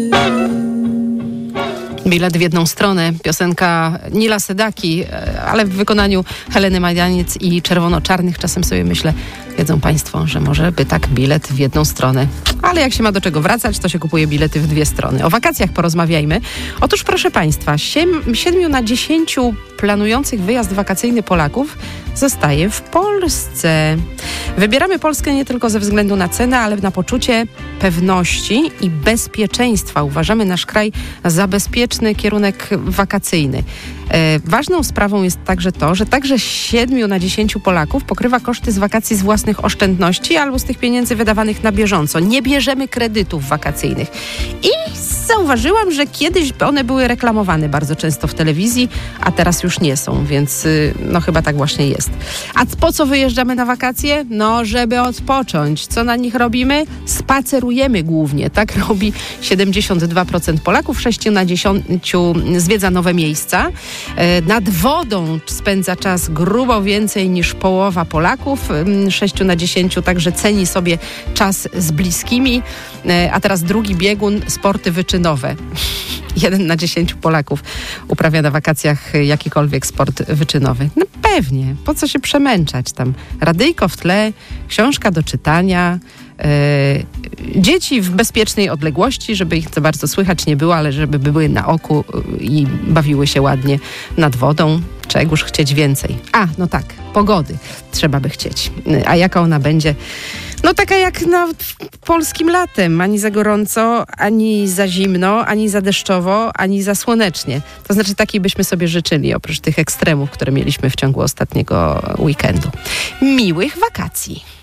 Bilet w jedną stronę, piosenka Nila Sedaki, ale w wykonaniu Heleny Majdaniec i Czerwono-Czarnych. Czasem sobie myślę, wiedzą Państwo, że może by tak bilet w jedną stronę. Ale jak się ma do czego wracać, to się kupuje bilety w dwie strony. O wakacjach porozmawiajmy. Otóż proszę Państwa, 7 na 10 planujących wyjazd wakacyjny Polaków zostaje w Polsce. Wybieramy Polskę nie tylko ze względu na cenę, ale na poczucie pewności i bezpieczeństwa. Uważamy nasz kraj za bezpieczny kierunek wakacyjny. Ważną sprawą jest także to, że także 7 na 10 Polaków pokrywa koszty z wakacji z własnych oszczędności albo z tych pieniędzy wydawanych na bieżąco. Nie bierzemy kredytów wakacyjnych. I zauważyłam, że kiedyś one były reklamowane bardzo często w telewizji, a teraz już nie są, więc no chyba tak właśnie jest. A po co wyjeżdżamy na wakacje? No, żeby odpocząć. Co na nich robimy? Spacerujemy głównie. Tak robi 72% Polaków, 6 na 10 zwiedza nowe miejsca. Nad wodą spędza czas grubo więcej niż połowa Polaków. 6 na 10 także ceni sobie czas z bliskimi. A teraz drugi biegun, sporty wyczynowe. 1 na 10 Polaków uprawia na wakacjach jakikolwiek sport wyczynowy. No pewnie, po co się przemęczać tam? Radyjko w tle, książka do czytania, dzieci w bezpiecznej odległości, żeby ich za bardzo słychać nie było, ale żeby były na oku i bawiły się ładnie nad wodą. Czegóż chcieć więcej? No tak, pogody trzeba by chcieć. A jaka ona będzie? No taka jak polskim latem. Ani za gorąco, ani za zimno, ani za deszczowo, ani za słonecznie. To znaczy takiej byśmy sobie życzyli, oprócz tych ekstremów, które mieliśmy w ciągu ostatniego weekendu. Miłych wakacji!